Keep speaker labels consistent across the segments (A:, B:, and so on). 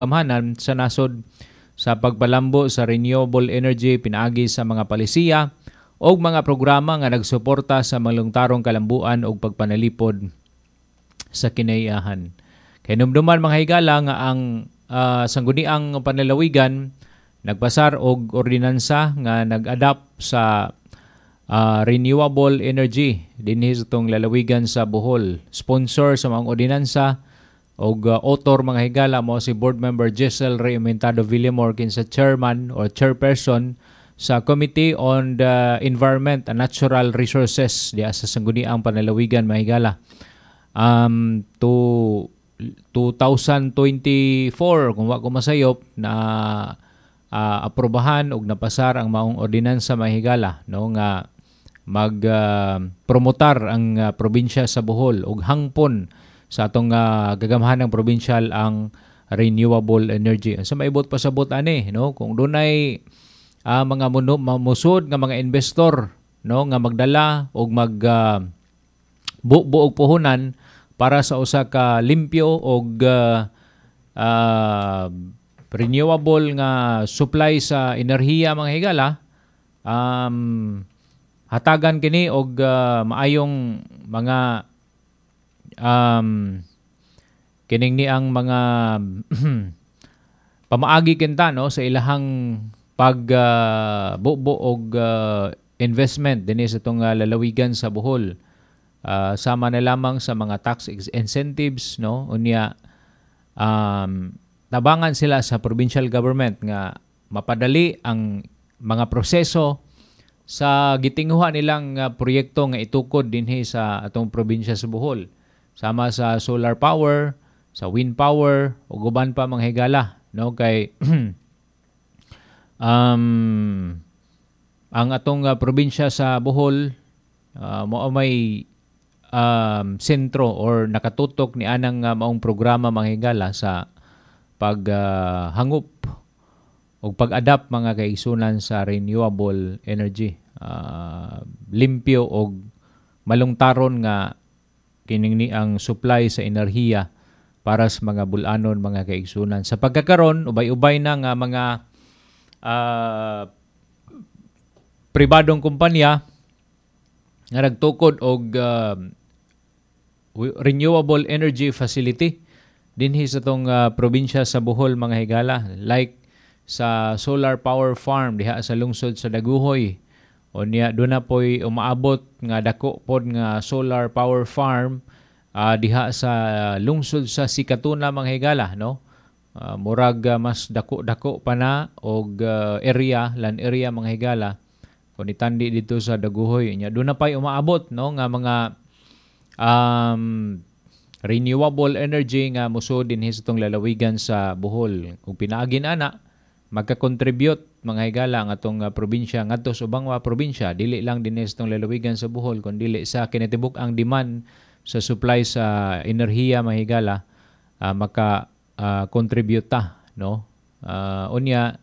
A: kamhanan sa nasod sa pagpalambo sa renewable energy pinaagi sa mga palisiya o mga programa nga nagsuporta sa malungtarong kalambuan o pagpanalipod sa kinaiyahan. Kay numduman mga higala nga ang sangguniang panlalawigan nagpasar og ordinansa nga nag-adapt sa renewable energy dinhi sa tong lalawigan sa Bohol. Sponsor sa mga ordinansa og author mga higala mo si Board Member Jessel Ray Aumentado Villamor kinsa chairman or chairperson sa Committee on the Environment and Natural Resources diya sa sangguniang panlalawigan mga higala. To 2024 kung wa ko masayop na aprobahan og napasar ang maong ordinansa mahigala no nga promotar ang probinsya sa Bohol og hangpon sa atong gagamhanang probinsyal ang renewable energy. Sa maibot pasabot ani no kung dunay mga musod nga mga investor no nga magdala og buog puhunan para sa usa ka limpyo og renewable nga supply sa enerhiya mga higala, hatagan kini og maayong mga kining ni ang mga pamaagi kinta no sa ilahang pagbuo og investment dinhi sa tong lalawigan sa Bohol. Sama na lamang sa mga tax incentives no unya tabangan sila sa provincial government nga mapadali ang mga proseso sa gitinguha nilang proyekto nga itukod dinhi sa atong probinsya sa Bohol, sama sa solar power, sa wind power ug uban pa mga higala no kay ang atong probinsya sa Bohol mao may sentro or nakatutok ni anang maong programa mga higala sa paghangup o pag-adapt mga kaigsunan sa renewable energy. Limpyo o malungtaron nga kining ni ang supply sa enerhiya para sa mga bulanon mga kaigsunan. Sa pagkakaron, ubay-ubay na nga mga pribadong kumpanya nga nagtukod og renewable energy facility dinhi sa tong probinsya sa Bohol mga higala, like sa solar power farm diha sa lungsod sa Daguhoy. O niya doon na po'y umaabot nga dako pod nga solar power farm diha sa lungsod sa Sikatuna mga higala no. Murag mas dako pa na og land area mga higala kung itandi dito sa Daguhoy. Nya doon na pa'y umaabot no nga mga renewable energy nga musod dinhi sa tong lalawigan sa Bohol. Kung pinaagin ana magka-contribute mga higala ang atong probinsya ngadto sa ubang probinsya, dili lang dinhi sa tong lalawigan sa Bohol kundi sa kinatibuk ang demand sa supply sa enerhiya mga higala maka-contribute ta no. Unya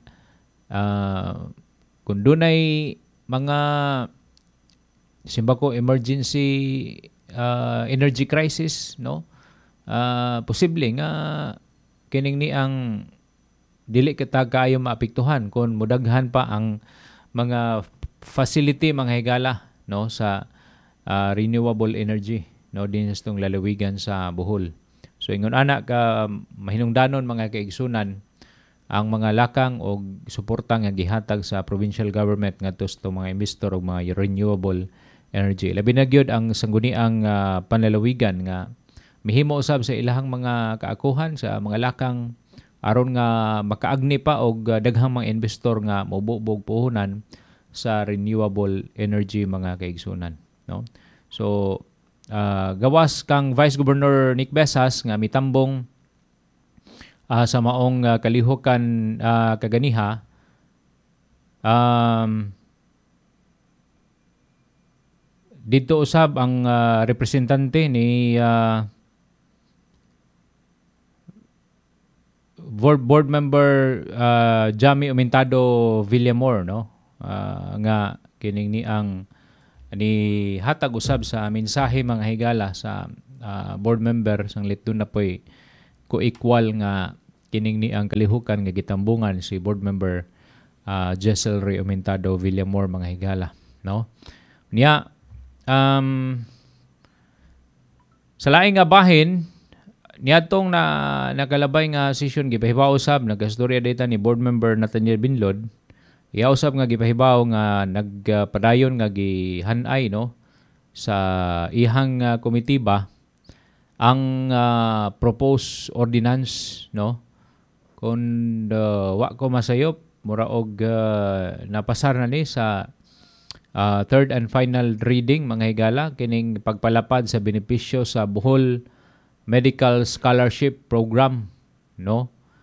A: kung dunay mga simbako emergency energy crisis no, posible nga kining ni ang dili kita kaayo maapektuhan kung mudaghan pa ang mga facility mga higala no sa renewable energy no din sa tong lalawigan sa Bohol. So ingon ana ka mahinungdanon mga kaigsunan ang mga lakang o suporta nga gihatag sa provincial government ngadto sa mga investor og mga renewable energy. Labi na gyud ang sangguniang panlalawigan nga mihimo usab sa ilahang mga kaakuhan sa mga lakang aron nga makaagni pa og daghang mga investor nga mobubog puhunan sa renewable energy mga kaigsunan no. So gawas kang Vice Governor Nick Besas nga mitambong sa maong kalihukan kaganiha dito usab ang representante ni board member Jamie Aumentado Villamor no nga kining ni ang ni hatag usab sa mensahe mga higala sa board member sang litun na poy ko equal nga kining ni ang kalihukan nga gitambungan si board member Jessel Ray Aumentado Villamor mga higala, no? Niya sa laing nga bahin niadtong nakalabay nga session gipahibaw usab nagastorya data ni board member Nathaniel Binlod. Iya usab nga gipahibaw nga nagpadayon nga gihanay, no, sa ihang komitiba ang proposed ordinance, no, kung wa ko masayop mura og napasar na ni sa third and final reading mga higala kining pagpalapad sa benepisyo sa Bohol Medical Scholarship Program, no.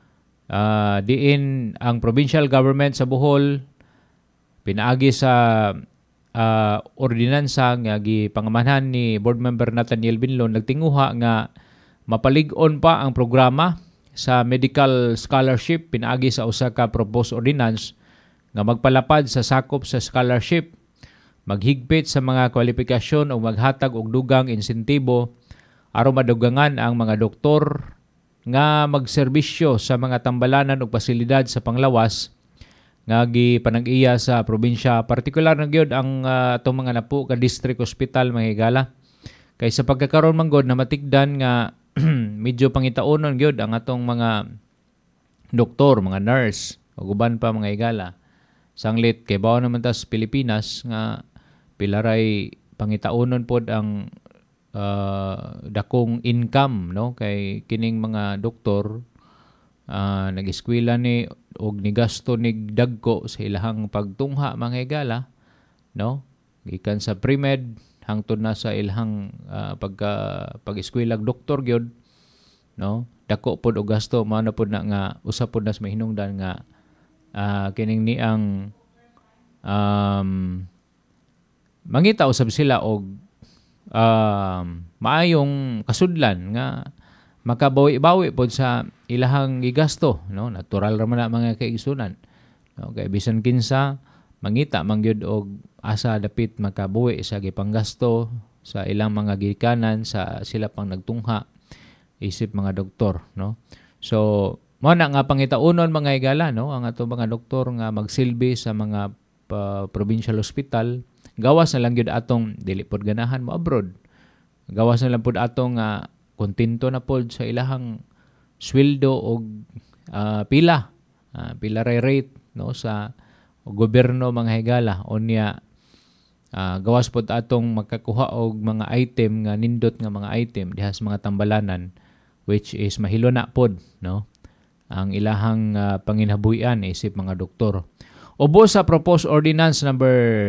A: Diin ang provincial government sa Bohol pinaagi sa ordinansa nga gipangamanhan ni board member Nathaniel Binlon, nagtinguha nga mapalig-on pa ang programa sa medical scholarship pinaagi sa usa ka proposed ordinance nga magpalapad sa sakop sa scholarship, maghigpit sa mga kwalifikasyon o maghatag og dugang insentibo aron madugangan ang mga doktor nga magserbisyo sa mga tambalanan ug pasilidad sa panglawas nga gipanag-iya sa probinsya. Partikular na gyud ang atong mga napo ka district hospital mga higala. Kay sa pagkakaroon man gud na matigdan nga medyo pangitaonon gyud ang atong mga doktor, mga nurse ug uban pa mga higala. Sanglit kay bawo naman ta sa Pilipinas nga pilaray pangitaonon pod ang dakong income, no, kay kining mga doktor nag-eskwela ni og nigasto ni dagko sa ilahang pagtungha mga higala, no, gikan sa pre-med hangtod na sa ilahang pag-eskwela doktor gyud, no, dako pod og gasto mao na pod na nga usa pod na sa mahinungdan nga kining ni ang mangita usab sila og maayong kasudlan nga makabawi-bawi pod sa ilahang gigasto, no. Natural ra man na mga kaigsunan, no, kay bisan kinsa mangita man gyud og asa dapit makabuhi sa gipanggasto sa ilang mga gikanan sa sila pang nagtungha isip mga doktor, no. So mao na nga pangitaunon mga higala, no, ang ato mga doktor nga magsilbi sa mga provincial hospital. Gawas na lang gyud atong dili pod ganahan mo abroad. Gawas na lang pod atong kontento na pod sa ilahang sweldo og pila rate, no, sa gobyerno mga higala. Unya gawas pod atong makakuha og mga item nga nindot nga mga item diha sa mga tambalanan, which is mahilo na pod, no, ang ilahang panginhabuyan isip mga doktor. Ubos sa proposed ordinance number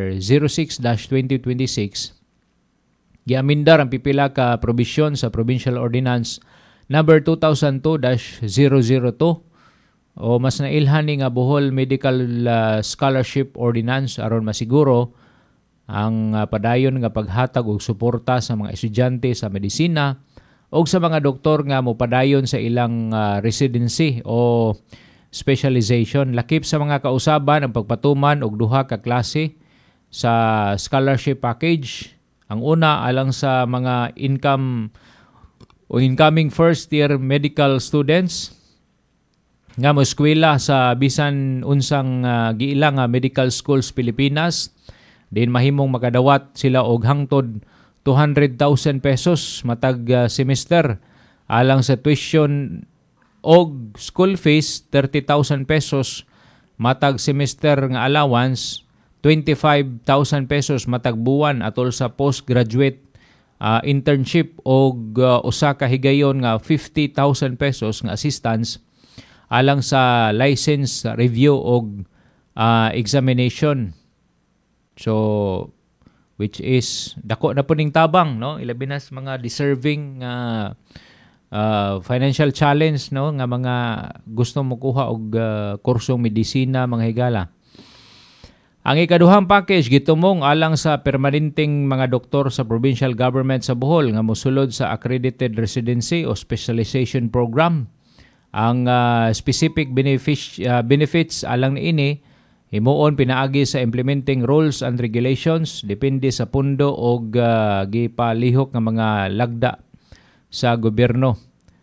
A: 06-2026, giamindar ang pipila ka probisyon sa provincial ordinance number 2002-002 o mas nailhan ni nga Bohol Medical Scholarship Ordinance aron masiguro ang padayon nga paghatag og suporta sa mga estudyante sa medisina o sa mga doktor nga mopadayon sa ilang residency o specialization. Lakip sa mga kausaban ang pagpatuman og duha ka klase sa scholarship package. Ang una alang sa mga incoming first year medical students nga moeskwela sa bisan unsang giilang medical schools Pilipinas. Din mahimong makadawat sila og hangtod 200,000 pesos matag semester alang sa tuition og school fees 30,000 pesos matag semester nga allowance 25,000 pesos matag buwan atol sa postgraduate internship og usa ka higayon nga 50,000 pesos nga assistance alang sa license review og examination. So which is dako na po ning tabang, no, ilabi na sa mga deserving financial challenge, no, nga mga gusto mo kuha og kursong medisina mga higala. Ang ikaduhang package gitumong alang sa permanenteng mga doktor sa provincial government sa Bohol nga mosulod sa accredited residency o specialization program. Ang specific benefits alang niini himuon pinaagi sa implementing rules and regulations depende sa pundo og gipalihok nga mga lagda sa gobyerno.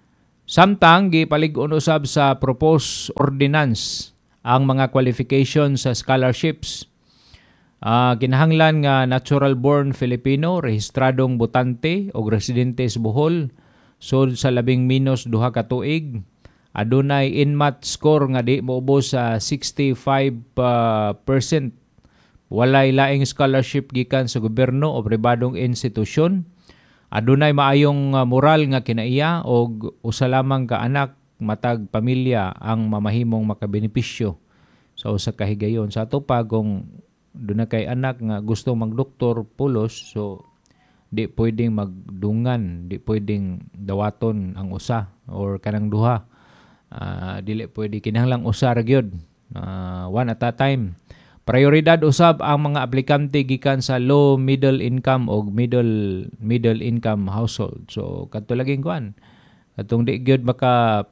A: Samtang gipalig-on usab sa proposed ordinance ang mga qualification sa scholarships. Kinahanglan nga natural-born Filipino, rehistradong botante o residente sa Bohol, sud sa labing minus 2 ka tuig, adunay INMAT score nga di moubos sa 65%. Walay laing scholarship gikan sa gobyerno o pribadong institusyon. Adunay maayong moral nga kinaiya og usa lamang ka anak matag pamilya ang mamahimong makabenepisyo sa usa ka higayon. Sa ato pa kung doon na kay anak nga gusto magdoktor pulos, so di pwedeng magdungan, di pwedeng dawaton ang usa or kanang duha. Dili pwede, kinahanglang usa ra gyud, one at a time. Prioridad usab ang mga aplikante gikan sa low middle income o middle income household. So kadto laging kuan, katong di gyud maka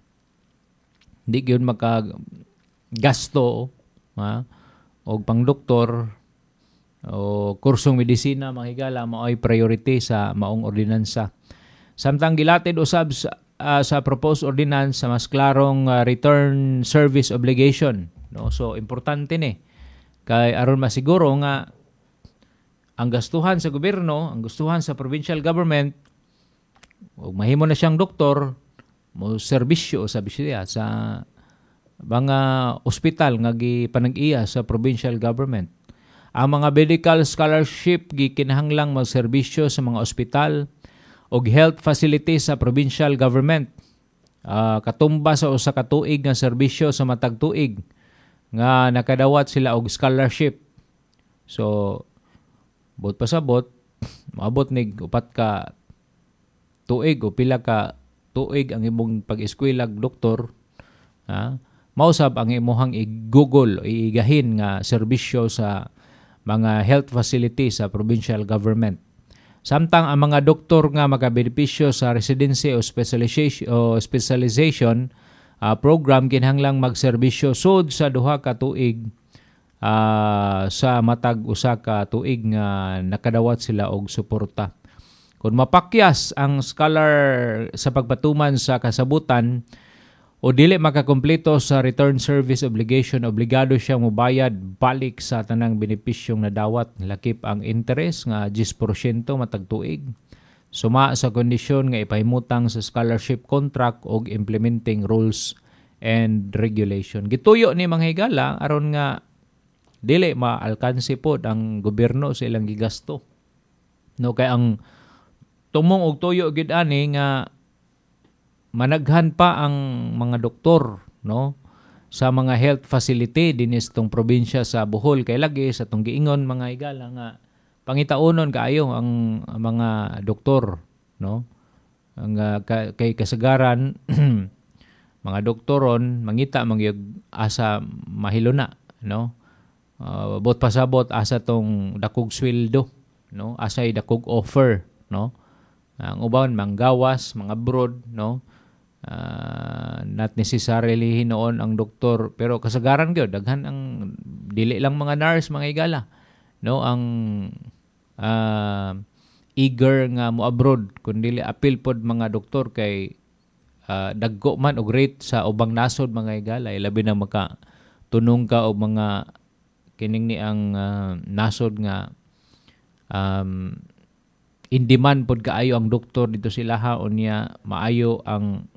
A: gasto og pangdoktor o kursong medisina mga higala mao'y priority sa maong ordinansa. Samtang gilatid usab sa proposed ordinance sa mas klarong return service obligation, no? So importante ni kay aron masiguro nga ang gastuhan sa gobyerno, ang gastuhan sa provincial government, ug mahimo na siyang doktor, mo serbisyo sa bisya sa mga ospital nga gipanag-iya sa provincial government. Ang mga medical scholarship gikinahanglang magserbisyo sa mga ospital ug health facilities sa provincial government. Katumba sa usa ka tuig nga serbisyo sa matag tuig nga nakadawat sila og scholarship. So bot pasabot maabot nig upat ka tuig o pila ka tuig ang imong pag-eskwela doktor, mausab ang imuhang i-google o igahin nga serbisyo sa mga health facility sa provincial government. Samtang ang mga doktor nga makabenepisyo sa residency o specialization program kinahanglang magserbisyo sud sa 2 ka tuig sa matag usa ka tuig nga nakadawat sila og suporta. Kung mapakyas ang scholar sa pagpatuman sa kasabutan o dili makakumpleto sa return service obligation, obligado siyang mobayad balik sa tanang benepisyong nadawat. Lakip ang interest nga 10% matag tuig. Suma sa kondisyon nga ipahimutang sa scholarship contract o implementing rules and regulation. Gituyo ni mga higala aron nga dili maalkansi pod ang gobyerno sa ilang gigasto. No, kay ang tumong og tuyo gid ani nga managhan pa ang mga doktor, no, sa mga health facility dinis tong probinsya sa Bohol, kay lagi sa tong giingon mga higala nga pangitaunon kaayo ang mga doktor, no, ang kay kasagaran mga doktoron mangita mangyog asa mahiluna, no, bot pasabot asa tong dakog sweldo, no, asay dakog offer, no, ang uban manggawas mga abroad, no. Not necessarily hinoon ang doktor, pero kasagaran gyud daghan ang dili lang mga nurse mga higala, no, ang eager nga mo abroad kundi apil pod mga doktor kay dagko man og rate sa ubang nasod mga higala, labi na maka tunong ka og mga kining ni ang nasod nga in demand pod kaayo ang doktor dito sila ha, unya maayo ang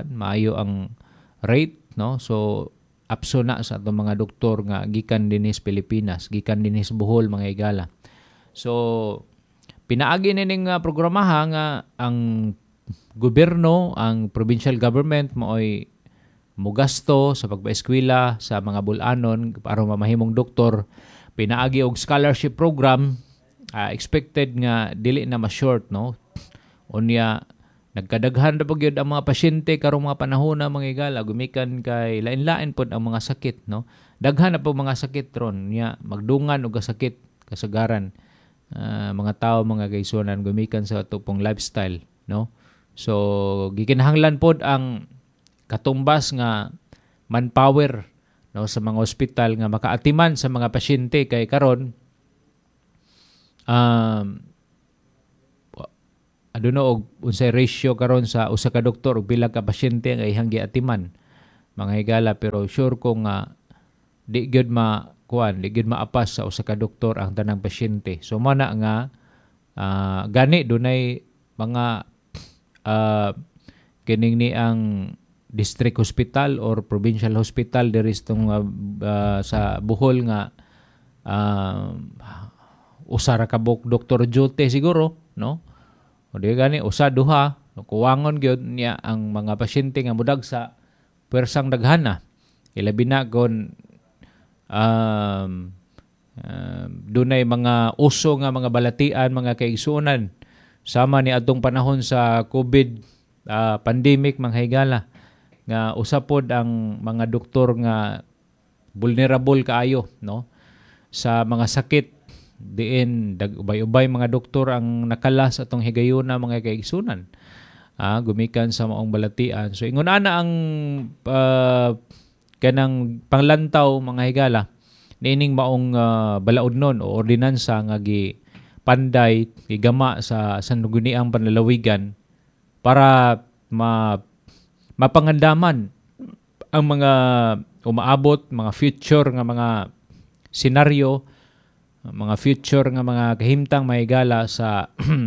A: rate, no. So apso na sa atong mga doktor nga gikan dinis Pilipinas, gikan dinis Bohol mga higala. So pinaagi ning programaha nga ang gobyerno, ang provincial government maoy mugasto sa pagpaeskwela sa mga bulanon para mamahimong doktor. Pinaagi og scholarship program, expected nga dili na ma-short, no. Unya nagkadaghan na gyud ang mga pasyente karong mga panahon na mga higala, gumikan kay lain-lain pod ang mga sakit, no. Daghan na po mga sakit ron, nya magdungan og sakit kasagaran mga tao mga gaisunan gumikan sa tupong lifestyle, no. So gikinahanglan pod ang katumbas nga manpower, no, sa mga ospital nga makaatiman sa mga pasyente kay karon aduna og unsay ratio karon sa usa ka doktor ug pila ka pasyente ang iyang giatiman mga higala, pero sure ko nga di gyud di gyud maapas sa usa ka doktor ang tanang pasyente. So mo na nga gani dunay mga kining ni ang district hospital or provincial hospital diri sa Bohol nga usa ra ka doktor duty siguro, no? O di gani usa duha kuwangon gyud niya ang mga pasyente nga mudagsa pwersang daghana. Ilabi na kon dunay mga uso nga mga balatian, mga kaigsuonan sama ni atong panahon sa COVID pandemic mga higala nga usapod ang mga doktor nga vulnerable kaayo, no, sa mga sakit diin ubay-ubay mga doktor ang nakalas atong higayuna mga kaigsunan gumikan sa maong balatian. So ingon ana ang kanang panglantaw mga higala niining maong balaodnon o ordinansa nga panday igama sa sangguniang panlalawigan para mapangandaman ang mga umaabot, mga future nga mga senaryo, mga future nga mga kahimtang mahigala sa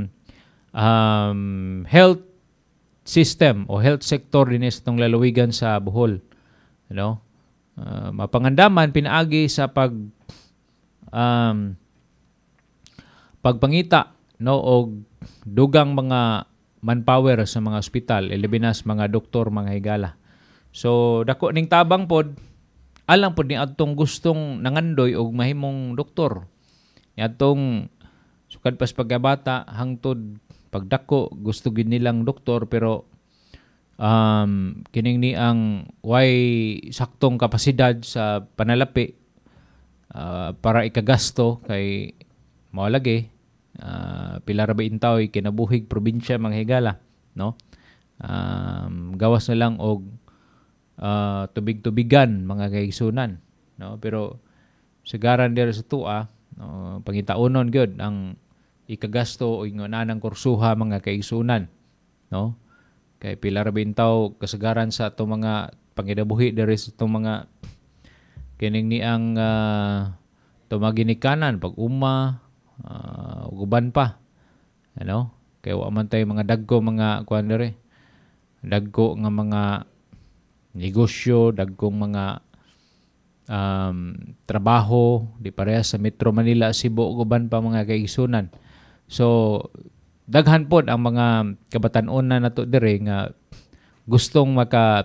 A: health system o health sector din sa itong lalawigan sa Bohol. You know? Mapangandaman pinaagi sa pagpangita, no, og dugang mga manpower sa mga ospital, ilabinas mga doktor, mga higala. So dako ning tabang pod, alang pod ni atong gustong nangandoy og mahimong doktor. Atong sukad pas pagkabata hangtod pagdako gusto gid nilang doktor, pero kining ni ang way saktong kapasidad sa panalapi para ikagasto kay mao lagi pila ra ba intaw kinabuhig probinsya mga higala, no? Gawas na lang og tubig-tubigan mga kaigsunan, no? Pero sigaran diri sa tua, pangitaunon gyud ang ikagasto o ingonanang kursuha mga kaigsunan, no? Kay pila ra bintaw kasagaran sa ato mga pangidabuhi diri sa ato mga kining ni ang tumaginikanan pag-uma ug uban pa, ano? Kay wa man tay mga dagko mga kuan diri, dagko nga mga negosyo, dagkong mga trabaho di parehas sa Metro Manila, Cebu ug uban pa mga kaigsunan. So daghan pod ang mga kabatan-on na nato dire nga gustong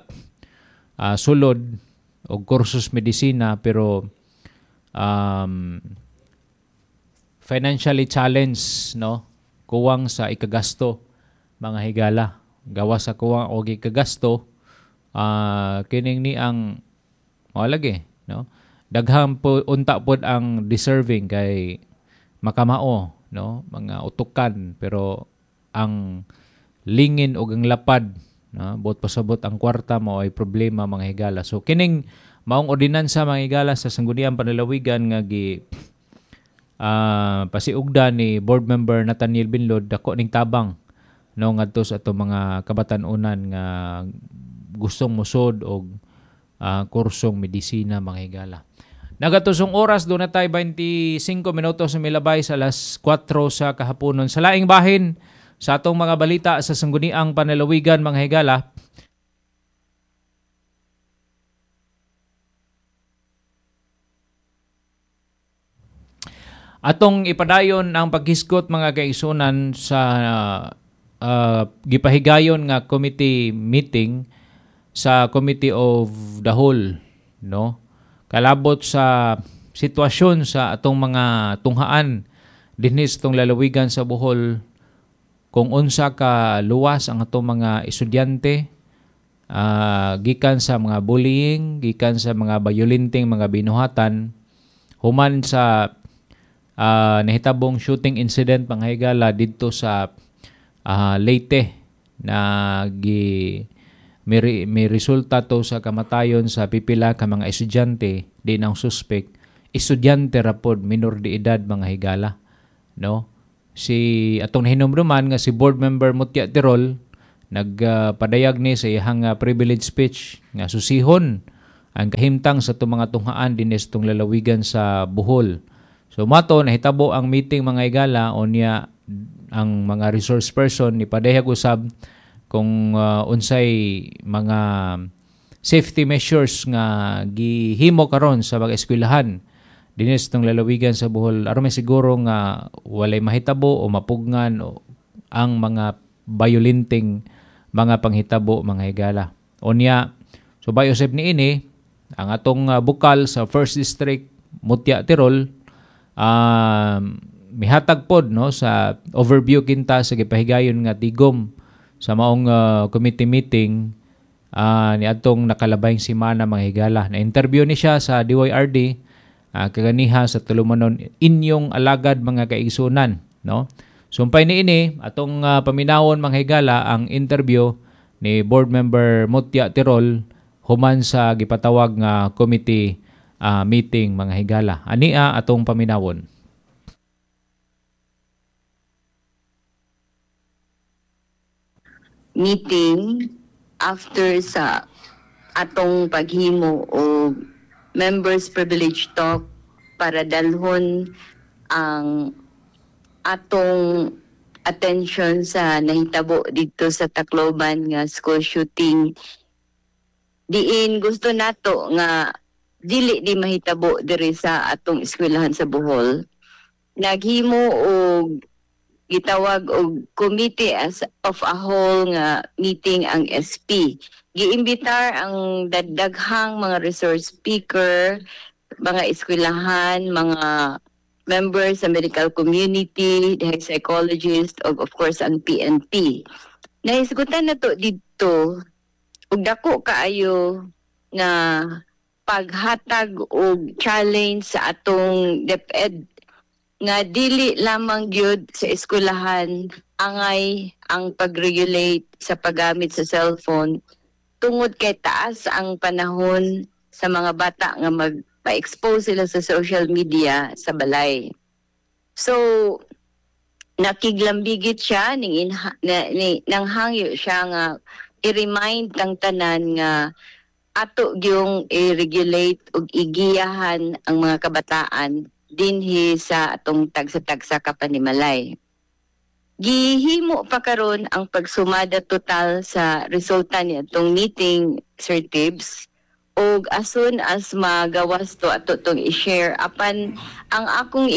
A: sulod og kursus medisina pero financially challenged, no, kuwang sa ikagasto mga higala. Gawas sa kuwang og ikagasto, kining ni ang lagi, no, daghang po unta pod ang deserving kay makamao, no, mga utukan, pero ang lingin o ang lapad, no, buot pasabot ang kwarta mo ay problema mga higala. So kining maong ordinansa mga higala sa sangguniang panlalawigan nga pasiugda ni board member Nathaniel Binlod, dako ning tabang, no, ngadto sa ato mga kabatan-unan nga gustong musod og kursong medisina mga higala. Nagatusong oras, doon na tayo 25 minutos milabay sa alas 4 sa kahaponon. Sa laing bahin, sa atong mga balita sa sangguniang panlalawigan mga higala, atong ipadayon ang paghiskot mga kaigsunan sa gipahigayon nga committee meeting sa Committee of the Whole, no? Kalabot sa sitwasyon sa atong mga tunghaan dinhi sa atong lalawigan sa Bohol, kung unsa ka luwas ang atong mga estudyante gikan sa mga bullying, gikan sa mga violenteng mga binuhatan, human sa nahitabong shooting incident mga higala didto sa Leyte na may resulta to sa kamatayon sa pipila ka mga estudyante. Din ang suspect estudyante ra pod, minor de edad mga higala, no? si atong nahinumduman nga si board member Mutya Tirol nagpadayag ni sa iyang privilege speech nga susihon ang kahimtang sa itong mga tunghaan dinis itong lalawigan sa Bohol. So mato nahitabo ang meeting mga higala o niya ang mga resource person ni padayag usab kung unsay mga safety measures nga gihimo karon sa mga eskwelahan dinis itong lalawigan sa Bohol aron may siguro nga walay mahitabo o mapugngan o ang mga violenting mga panghitabo mga higala. Unya, so bayo usab niini ang atong bukal sa First District Mutya Tirol mihatag pod no sa overview kinta sa gipahigayon nga tigom sa maong committee meeting ni atong nakalabayng semana mga higala. Na interview ni siya sa DYRD kaganiha sa tulumanon inyong alagad mga kaigsunan no. Sumpay niini atong paminawon mga higala ang interview ni board member Mutya Tirol human sa gipatawag nga committee meeting mga higala. Ania atong paminawon.
B: Meeting after sa atong paghimo o members privilege talk para dalhon ang atong attention sa nahitabo dito sa Tacloban nga school shooting. Diin gusto nato nga dili di mahitabo diri sa atong eskwelahan sa Bohol. Naghimo og gitawag og committee as of a whole nga meeting ang SP. Giimbitar ang daghang mga resource speaker, mga eskwelahan, mga members sa medical community, the psychologist, of course ang PNP. Nahisgutan na to dito og dako kaayo nga paghatag og challenge sa atong DepEd nga dili lamang gyud sa eskwelahan angay ang pag-regulate sa paggamit sa cellphone tungod kay taas ang panahon sa mga bata nga magpa-expose sila sa social media sa balay. So nakiglambigit siya nang hangyo siya nga i-remind kang tanan nga ato gyung i-regulate ug igiyahan ang mga kabataan dinhi sa atong tagsa-tagsa kapanimalay. Gihimo pa karon ang pagsumada total sa resulta ni atong meeting, Sir Tibbs, og as soon as magawas to ato tong i-share apan ang akong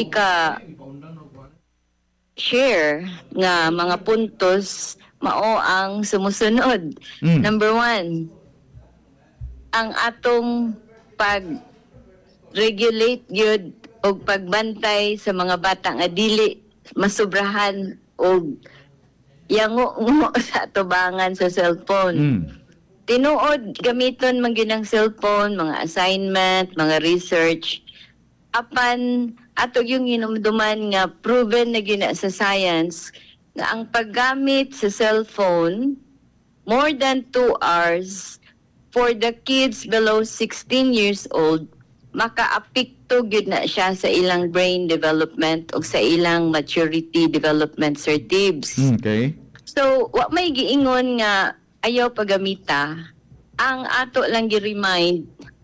B: share nga mga puntos mao ang sumusunod. Number 1, ang atong pag-regulate gyud og pagbantay sa mga bata nga dili masubrahan og yango sa atubangan sa cellphone. Tinuod gamiton man gyud ang cellphone, mga assignment, mga research. Apan ato yung hinumduman nga proven na gyud sa science nga ang paggamit sa cellphone more than 2 hours for the kids below 16 years old maka-apekto gyud na siya sa ilang brain development o sa ilang maturity development, Sir Tibbs.
C: Okay.
B: So, wa may giingon nga ayaw pagamita. Ang ato lang gi-remind,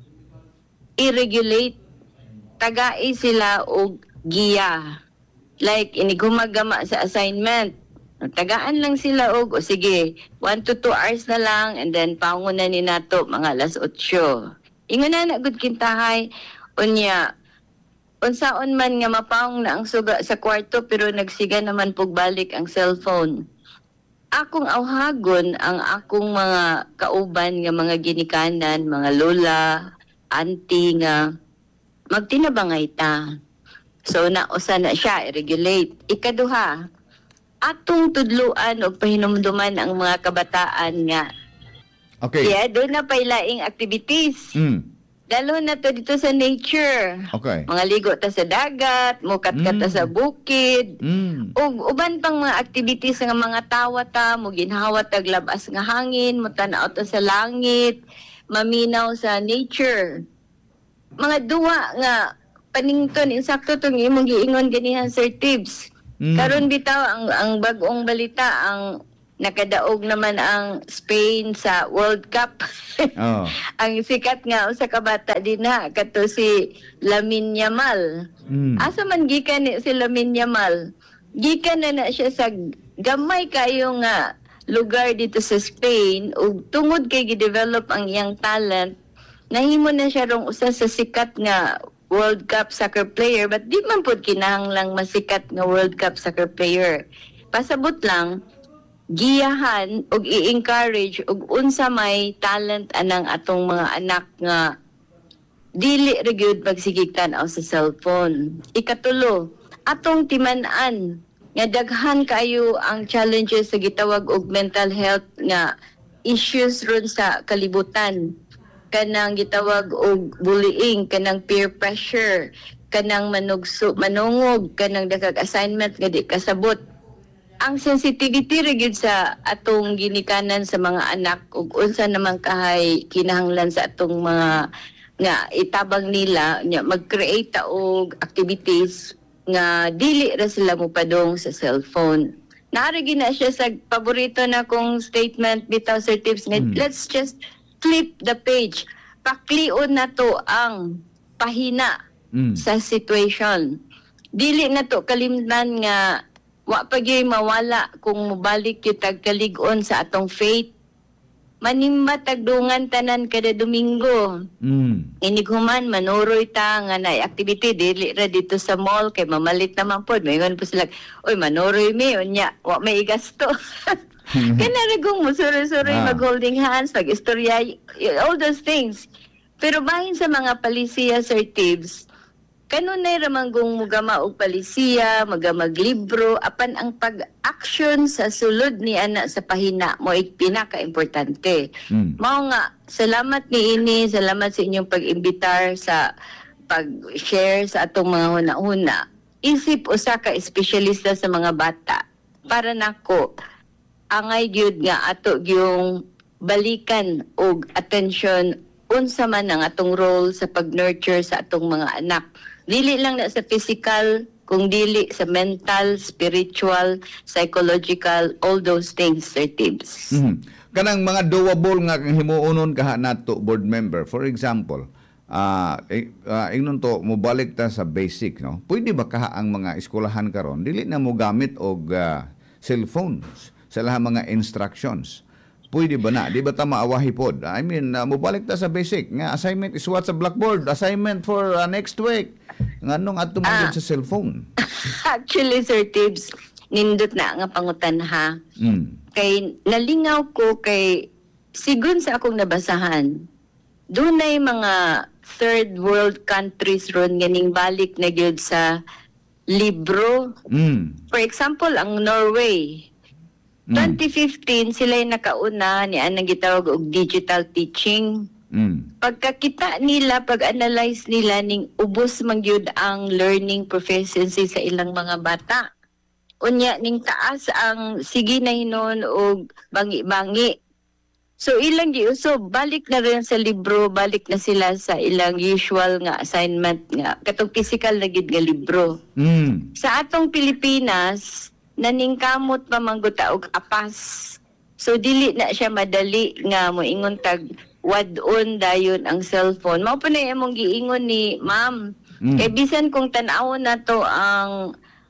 B: i-regulate, tagai sila og giya. Like, inigumagama sa assignment. Tagaan lang sila og, o sige, 1 to 2 hours na lang and then paungunan ni nato mga 8:00. Ingon na gud kintahay unya unsaon man nga mapaong na ang suga sa kwarto pero nagsiga naman pug balik ang cellphone. Akong awhagon ang akong mga kauban nga mga ginikanan, mga lola, auntie nga magtinabangay ta. So usa na siya i-regulate. Ikaduha, atong tudluan og pahinumduman ang mga kabataan nga
C: Okay.
B: yeah, doon na pailaing activities. Dalo na to dito sa nature.
C: Okay.
B: Mga ligo ta sa dagat, mukat-kat ta sa bukid. Ug uban pang mga activities nga mga tawa ta, mo ginhawa tag labas nga hangin, mo tan-aw ta sa langit, maminaw sa nature. Mga duwa nga panington insakto tong imong giingon ganihan, Sir Tibbs. Karon bitaw ang bag-ong balita ang nakadaog naman ang Spain sa World Cup.
C: Oh.
B: Ang sikat nga usa ka bata dinha kato si Lamine Yamal. Asa man gikan ni si Lamine Yamal? Gikan na siya sa gamay kayo nga lugar dito sa Spain ug tungod kay gi-develop ang iyang talent, nahimo na siya rong usa sa sikat nga World Cup soccer player, but di man pud kinahanglang masikat nga World Cup soccer player. Pasabot lang giyahan ug i-encourage ug unsa may talent anang atong mga anak nga dili ra gyud magsigig tan-aw sa cellphone. Ikatulo, atong timan-an nga daghan kayo ang challenges sa gitawag og mental health nga issues ron sa kalibutan. Kanang gitawag og bullying, kanang peer pressure, kanang manungog, kanang daghang assignment nga di kasabot. Ang sensitivity ra gyud sa atong ginikanan sa mga anak ug unsa naman kahay kinahanglan sa atong mga nga itabang nila nya mag-create ta og activities nga dili ra sila mopadong sa cellphone. Naara gyud na siya sa paborito na kong statement bitaw Sir Tips nga let's just flip the page. Paklion na to ang pahina sa situation. Dili na to kalimtan nga wa pa gyud mawala kung mobalik yung tagkalig-on sa atong faith. Manimba tagdungan tanan kada Domingo. Inighuman manuroy ta nga na activity dili ra dito sa mall kay mamalit naman pod. Mayon po sila, oy manuroy mi unya, wa may gasto. Kanaragong musuri-suri mag-holding hands, mag-istorya, all those things. Pero bahin sa mga palisiya, Sir Tibbs, kanunay ramanggong mugama og palisiya, maglibro, apan ang pag-action sa sulod ni ana sa pahina mo ay pinaka-importante. Mao nga, salamat ni ini, salamat sa inyong pag-imbitar sa pag-share sa atong mga huna-huna. Isip usa ka espesyalista sa mga bata. Para nako, angay gyud nga ato yung balikan og attention unsa man ang atong role sa pag-nurture sa atong mga anak. Dili lang na sa physical, kung dili sa mental, spiritual, psychological, all those things, Sir Tibbs.
C: Kanang mga doable nga kang himuonon kaha nato board member. For example, ingnon to mobalik ta sa basic, no. Pwede ba kaha ang mga eskwelahan karon dili na mo gamit og cellphones sa lahat mga instructions? Pwede ba na? Di ba ta maawahi pod? I mean, mobalik ta sa basic nga assignment is what sa blackboard, assignment for next week. Nganong ato man sa cellphone?
B: Actually, Sir Tibbs, nindot na nga pangutanha. Kay nalingaw ko kay sigun sa akong nabasahan. Dunay mga third world countries ron ganing balik na gyud sa libro. For example, ang Norway. 2015 sila yung nakauna ni anang gitawag og digital teaching. Pagkakita nila, pag-analyze nila ning ubos man gyud ang learning proficiency sa ilang mga bata. Unya ning taas ang sige na hinon og bangi-bangi. So ilang giusob, balik na rin sa libro, balik na sila sa ilang usual nga assignment nga katong physical na gid nga libro. Sa atong Pilipinas, naningkamot pa mangguta og apas. So dili na siya madali nga moingon tag wad-on dayon ang cellphone. Mao pa na imong giingon ni Ma'am. Kay bisan kung tan-awon na to ang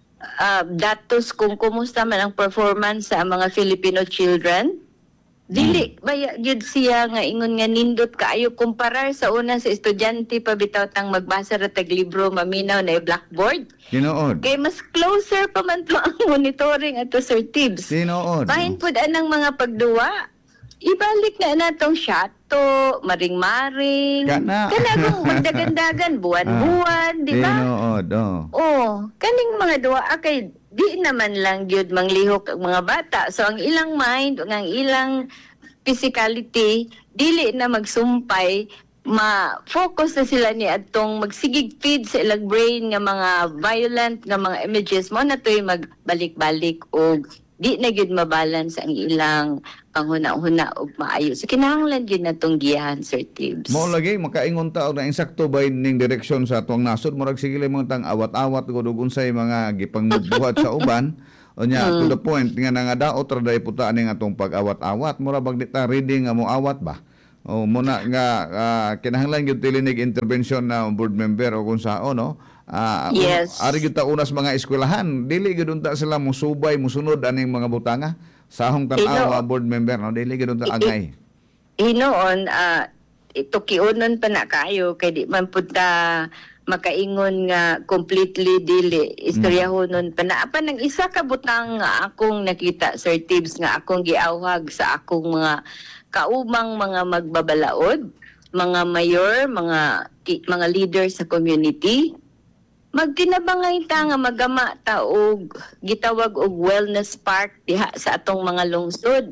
B: datos kung kumusta man ang performance sa mga Filipino children, dili baya gyud siya nga ingon nga nindot kaayo kumparar sa una sa estudyante pa bitaw tang magbasa ra tag libro maminaw na blackboard.
C: Tinuod.
B: Kay mas closer pa man to ang monitoring ato Sir Tibbs.
C: Tinuod.
B: Bahin pud anang mga pagduwa. Ibalik na natong shato, maring-maring.
C: Kana
B: kung magdagandagan buwan-buwan, di ba?
C: Tinuod.
B: Kaning mga duwa kay di naman lang gyud manglihok ang mga bata. So ang ilang mind, ang ilang physicality, dili na magsumpay, ma-focus na sila ni atong magsigig feed sa ilang brain nga mga violent nga mga images mo na to'y magbalik-balik og di na gyud mabalance ang ilang panghuna-huna og maayo. So kinahanglan gyud natong giyahan, Sir Tibbs.
C: Mao lagi makaingon ta og na insakto ba ning direksyon sa atong nasod murag sige lang mga tang awat-awat gud og unsay mga gipangbuhat sa uban. Onya to the point nga nangadaot ra dai puta ning atong pag-awat-awat mura bag di ta reading nga mo awat ba. O muna nga kinahanglan gyud tilinig intervention na board member o kung sao no.
B: Yes.
C: Ari gyud ta unas mga eskwelahan dili gyud unta sila musubay musunod aning mga butanga. Sahong tan-aw board member no dili gyud unta agay.
B: Hinoon ito kiunon pa na kayo kay di man punta makaingon nga completely dili istoryahonon pa na pa nang isa ka butang nga akong nakita, Sir Tibbs, nga akong giawhag sa akong mga kaumang mga magbabalaod, mga mayor, mga leaders sa community. Magtinabangay ta nga magama ta og gitawag og wellness park diha sa atong mga lungsod.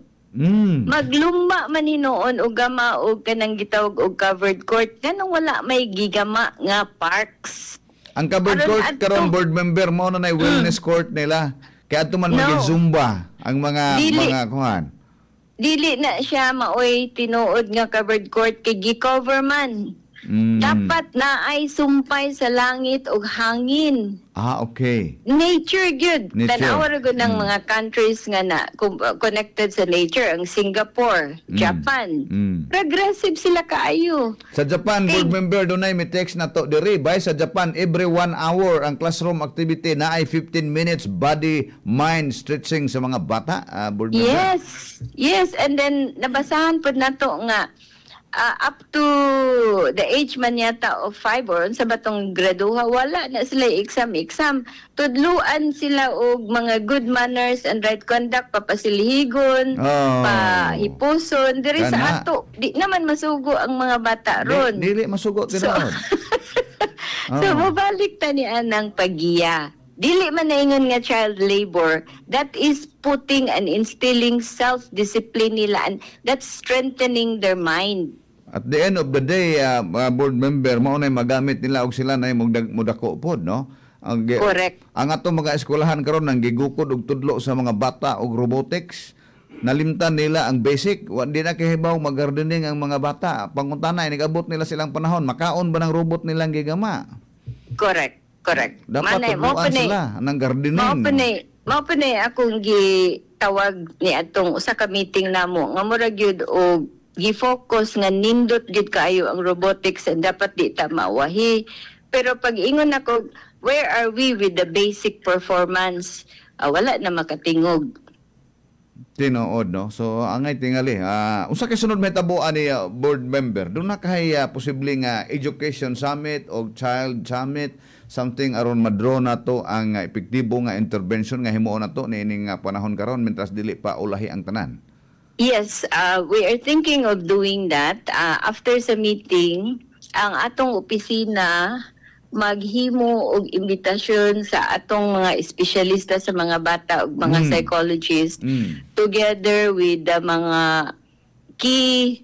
B: Maglumba man hinoon og gama og kanang gitawag og covered court kanang wala may gigama nga parks.
C: Ang covered court karon board member mo na nay wellness court nila. Kaya ato man magi-zumba ang mga kuhan.
B: Dili na siya maoy tinuod nga covered court kay gi-cover man. Dapat na ay sumpay sa langit og hangin.
C: Okay.
B: Nature gyud.
C: Nature.
B: Tanawa ra gyud ng mga countries nga na connected sa nature, ang Singapore, Japan. Progressive sila kaayo.
C: Sa Japan, board member dunay may text na to diri bay sa Japan every 1 hour ang classroom activity na ay 15 minutes body mind stretching sa mga bata, board member.
B: Yes, and then nabasahan pud nato nga up to the age man yata of 5 or sa batong graduha, wala na sila exam. Tudluan sila og mga good manners and right conduct, papasilhigon, pahipuson. Diri sa ato, di naman masugo ang mga bata ron.
C: Dili masugo tinood.
B: So, mabalik ta ni anang pagiya. Dili man naingon nga child labor, that is putting and instilling self-discipline nila, and that's strengthening their mind.
C: At the end of the day, board member, maunay magamit nila og sila na mudako pod, no?
B: Correct.
C: Ang ato mga eskwelahan karon nang gigukod og tudlo sa mga bata og robotics. Nalimtan nila ang basic, di na kahibaw mag-gardening ang mga bata. Panguntanay, nag-abot nila silang panahon, makaon ba ng robot nilang gigama?
B: Correct.
C: Dapat tudloan sila ng gardening.
B: Mao pa ni akong gitawag ni atong usa ka meeting namo nga murag gyud og gi-focus nga nindot gyud kaayo ang robotics and dapat di ta mawahi. Pero pag ingon ako, where are we with the basic performance? Wala na makatingog.
C: Tinuod, no? So, angay tingali. Unsa kay sunod mahitabuan ni board member? Doon na kay posibleng education summit o child summit, something aron madraw na to ang epektibo nga intervention nga himuon na to niining panahon karon mentras dili pa ulahi ang tanan.
B: Yes, we are thinking of doing that. After sa meeting, ang atong opisina maghimo og imbitasyon sa atong mga espesyalista sa mga bata ug mga psychologists together with the mga key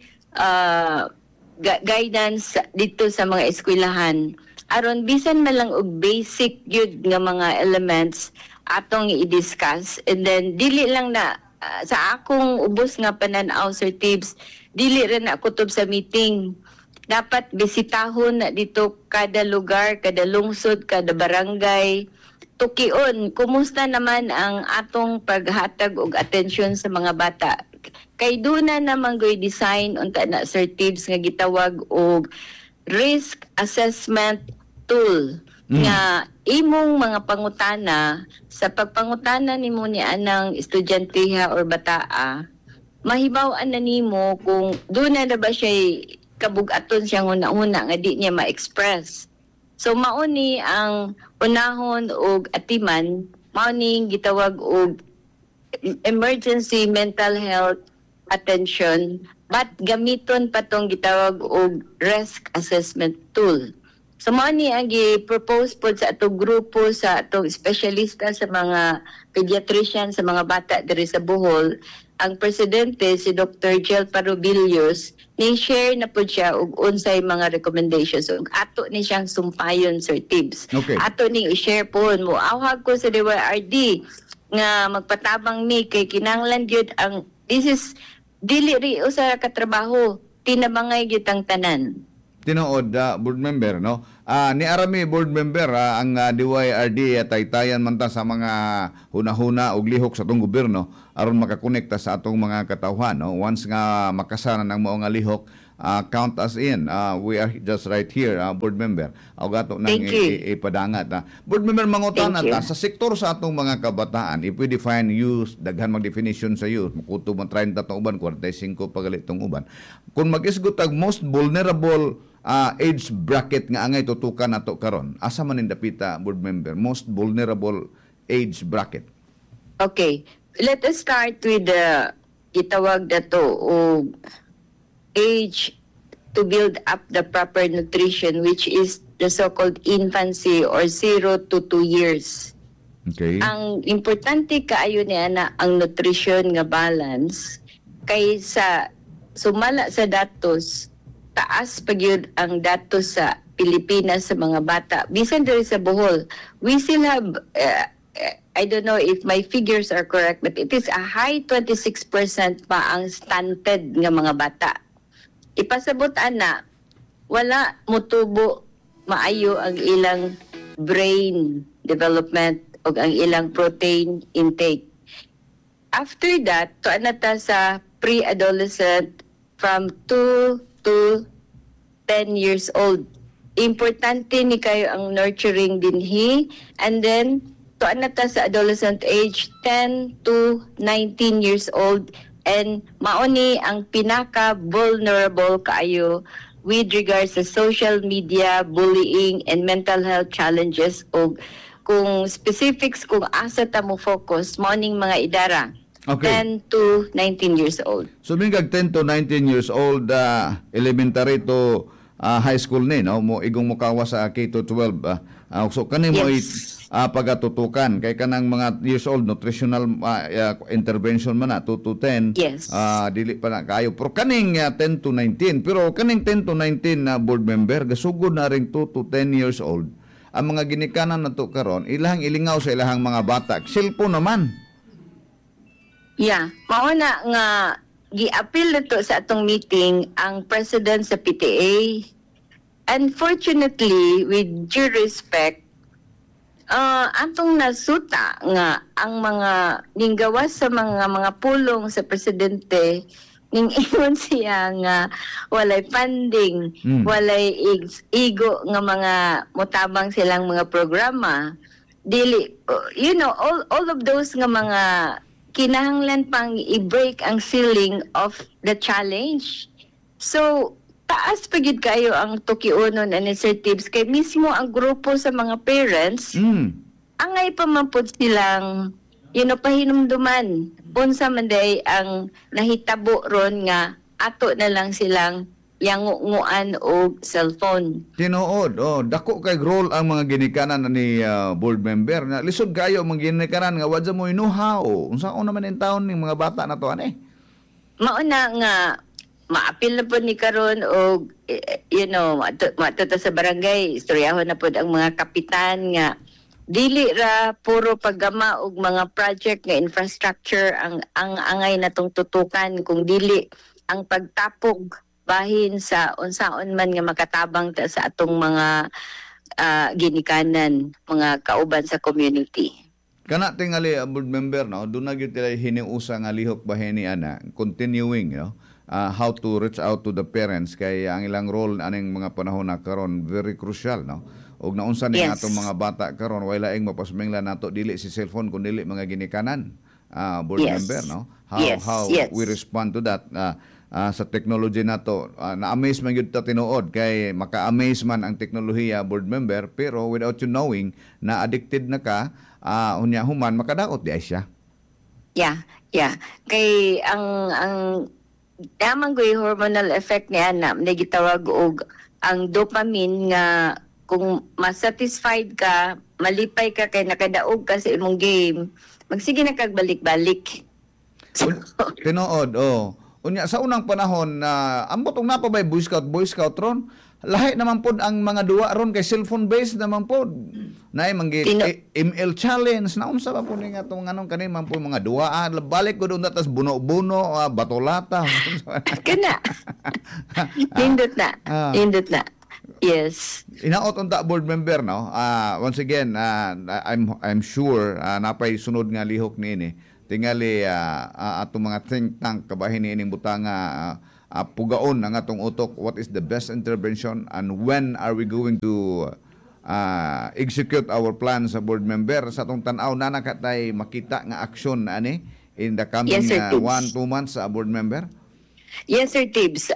B: guidance dito sa mga eskwelahan aron bisan man lang og basic gyud nga mga elements atong i-discuss, and then dili lang na sa akong ubos nga pananaw, Sir Tibbs, dili rin na kutob sa meeting. Dapat bisitahon na dito kada lugar, kada lungsod, kada barangay. Tukion, kumusta naman ang atong paghatag og atensyon sa mga bata. Kay doon na naman go'y design unta na, Sir Tibbs, nga gitawag og risk assessment tool. Nga imong mga pangutana, sa pagpangutana nimo ni anang estudyantehha or bataa, mahibaw-an na nimo kung doon na ba siya kabug-aton siya una-una nga di niya ma-express. So mauni ang unahon og atiman, mauni gitawag og emergency mental health attention, but gamiton pa tong gitawag og risk assessment tool. So mauni ang gi-propose po sa atong grupo, sa atong espesyalista sa mga pediatrician sa mga bata diri sa Bohol. Ang presidente si Dr. Jel Parubillos, ni-share na po siya og unsay mga recommendations. So, ato ni siyang sumpayon, Sir Tibbs.
C: Okay.
B: Ato ni i-share po mo. Awag ko sa DYRD. nga magpatabang mi kay kinahanglan gyud ang this is dili ri usa ka trabaho, tinabangay gyud ang tanan.
C: Tinuod, board member, no? Ni Arami, board member, ang DYRD taytayan man ta sa mga huna-huna og lihok sa atong gobyerno aron makakonekta sa atong mga katawhan, no? Once nga makasana ng mao nga lihok, count us in. We are just right here, board member. Og ato nang
B: Thank you.
C: ipadangat. Board member, mangutanan
B: Thank you.
C: ta sa sektor sa atong mga kabataan, if we define youth, daghan mag-definition sa youth, makuto man 30 tong uban, 45 pagalit tong uban. Kung mag-isgot ang most vulnerable age bracket nga angay tutukan nato karon, asa man indapita, board member, most vulnerable age bracket?
B: Okay, let us start with the gitawag dato o age to build up the proper nutrition, which is the so-called infancy or 0 to 2 years.
C: Okay.
B: Ang importante kaayo niya na ang nutrition nga balance kaysa sumala sa datos, taas pagyud ang datos sa Pilipinas sa mga bata. Bisan diri sa Bohol, we still have I don't know if my figures are correct, but it is a high 26% pa ang stunted nga mga bata. Ipasabot ana, wala motubo maayo ang ilang brain development o ang ilang protein intake. After that, to anata sa pre-adolescent from 2 to 10 years old. Importante ni kayo ang nurturing dinhi, and then to anata sa adolescent age 10 to 19 years old, and mauni ang pinaka vulnerable kaayo with regards sa social media, bullying, and mental health challenges. O kung specifics kung asa ta mo focus, maoning mga idara.
C: Okay.
B: 10 to 19 years old.
C: So mingag 10 to 19 years old, elementary to high school ni, no? Mo igong mukawa sa K to 12. So kani mo
B: Yes.
C: pagatutukan kay kanang mga years old nutritional intervention man na 2 to 10.
B: Yes.
C: Dili pa na kayo. Pero kaning 10 to 19, pero kaning 10 to 19 na board member gasugod na ring 2 to 10 years old. Ang mga ginikanan nato karon, ilahang ilingaw sa ilahang mga bata. Cellphone naman.
B: Yeah, mauna nga gi-appeal nito sa atong meeting ang president sa PTA. Unfortunately, with due respect, atong nasuta nga ang mga ninggawas sa mga pulong sa presidente ning ingon siya nga walay funding, walay igo nga mga mutabang silang mga programa. Dili, all of those nga mga kinahanglan pang i-break ang ceiling of the challenge. So, taas pagid kayo ang tukiunon initiatives kay mismo ang grupo sa mga parents, angay pa man pud silang pahinumduman unsa man day ang nahitabo ron nga ato na lang silang yangunguan og cellphone.
C: Tinuod, dako kay role ang mga ginikanan ni board member na lisod kayo mga ginikanan nga wadya mo inuha unsaon naman in taon ning mga bata na to ani.
B: Mauna nga maapil na po ni karon og matuto sa barangay, istoryahon na po ang mga kapitan nga dili ra puro paggama og mga project nga infrastructure ang angay natong tutukan, kung dili ang pagtapog bahin sa unsaon man nga makatabang ta sa atong mga ginikanan, mga kauban sa community.
C: Kana tingali board member, no, doon na gyud tilay hiniusa nga lihok bahin ni ana continuing, how to reach out to the parents kay ang ilang role aning mga panahon na karon very crucial, no. Og naunsa ni
B: Yes.
C: atong mga bata karon way laing mapasuminglan nato dili si cellphone kun dili mga ginikanan. Board
B: Yes.
C: member, no,
B: Yes.
C: how
B: Yes.
C: we respond to that sa technology nato. Na-amaze man gyud ta tinuod kay maka-amaze man ang teknolohiya, board member, pero without you knowing na addicted na ka, unya human makadaot di ay siya.
B: Yeah. Kay ang damang goy hormonal effect ni ana gitawag og ang dopamine nga kung masatisfied ka, malipay ka kay nakadaog ka sa imong game, magsige na kag balik-balik.
C: Tinuod, Unya sa unang panahon na ambot og napabay Boy Scout ron, lahi naman pod ang mga duwa ron kay cellphone based naman pod. Nay manggi ML challenge na unsa ba po ni nga tong anong kani man po mga duwa balik ko doon tas buno-buno batolata.
B: Kana. Nindot na. Nindot na. Yes.
C: Inaot unta board member no. Once again I'm sure napay sunod nga lihok niini. Tingali atong mga think tank kabahin niining butanga pugaon ang atong utok, what is the best intervention and when are we going to execute our plan sa board member sa atong tan-aw na nakatay makita nga aksyon ani in the coming 1-2 months sa board member.
B: Yes sir Tibbs.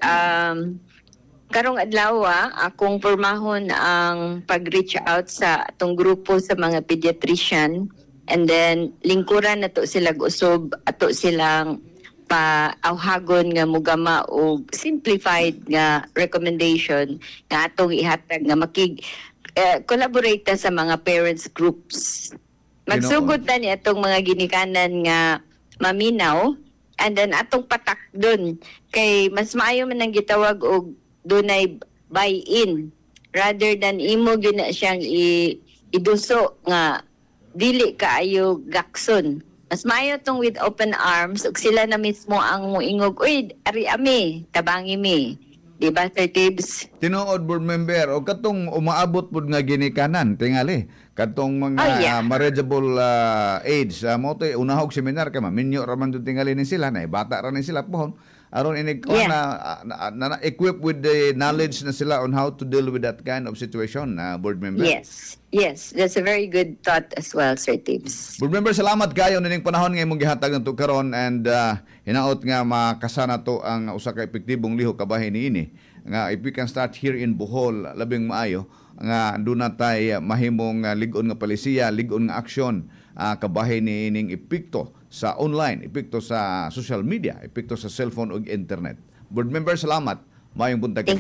B: Karong adlaw akong pormahon ang pag-reach out sa atong grupo sa mga pediatrician and then lingkuran nato sila usob ato silang paawhagon nga mugama og simplified nga recommendation nga atong ihatag nga collaborate sa mga parents groups. Magsugod ta ni atong mga ginikanan nga maminaw and then atong patak dun kay mas maayo man ang gitawag og dunay buy-in rather than imo gina siyang iduso nga dili kaayo gakson. Mas maayo tong with open arms ug sila na mismo ang muingog, uy, ari ami, tabangi mi. Di ba, Sir Tibbs?
C: Tinuod board member, o katong umaabot po nga ginikanan, tingali, katong mga marriageable age, mo to unahog seminar, kama, minyo raman doon tingali ni sila, na bata ra ni sila pohon, aron inig na equip with the knowledge na sila on how to deal with that kind of situation, board member.
B: Yes, that's a very good thought as well, Sir Tibbs.
C: Board member, salamat kayo nining panahon nga imong gihatag ngadto karon and hinaot nga makasana to ang usa ka epektibong lihok kabahin niini nga if we can start here in Bohol labing maayo nga andun na tay mahimong lig-on nga palisiya, lig-on nga aksyon kabahin niining epekto sa online, epekto sa social media, epekto sa cellphone ug internet. Board member, salamat. Mayong buntag.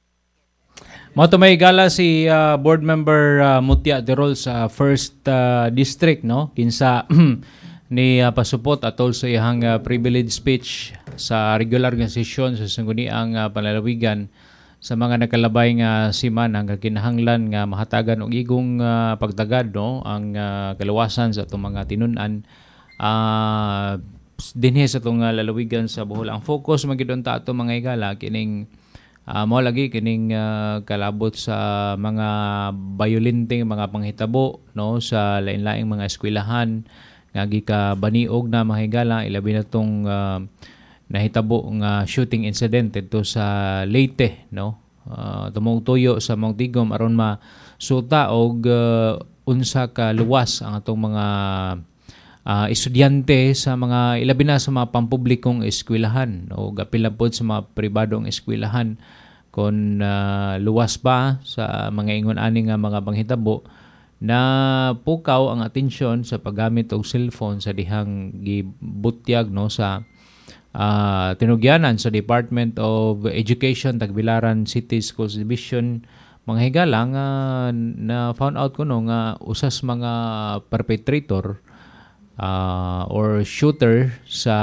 A: Mato may gala si board member Mutia Derol sa 1st District no kinsa ni pasupot atol sa iyang privilege speech sa regular nga sesyon sa sangguniang panlalawigan sa mga nakalabay nga simana nga kinahanglan nga mahatagan og igong pagtagad no ang kaluwasan sa atong mga tinun-an dinhi sa atong lalawigan sa Bohol. Ang focus magidon ta ato mga igala kining mo lagi kining kalabot sa mga bayolenteng mga panghitabo no sa lain-laing mga eskwelahan nga gikabaniog na mga higala ilabi na tong nahitabo nga shooting incident dito sa Leyte no tumong tuyo sa Mount Tigom aron masuta og unsa ka luwas ang atong mga estudyante sa mga ilabi na sa mga pampublikong eskwelahan o gapila pod sa mga pribadong eskwelahan kon luwas ba sa mga ingon-ani nga mga panghitabo na pukaw ang atensyon sa paggamit og cellphone sa dihang gibutyag no sa tinugyanan sa Department of Education Tagbilaran City Schools Division mga higala nga na found out ko no nga usas mga perpetrator or shooter sa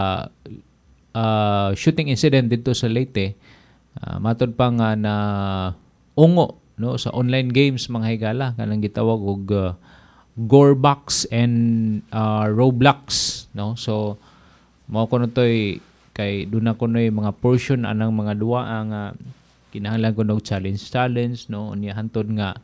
A: shooting incident dito sa Leyte matod pa nga na ungo no sa online games mga higala kanang gitawag og Gorebox and Roblox no so mao kuno toy kay duna kunoy mga portion anang mga duwa ang kinahanglan kuno challenge no unya hantod nga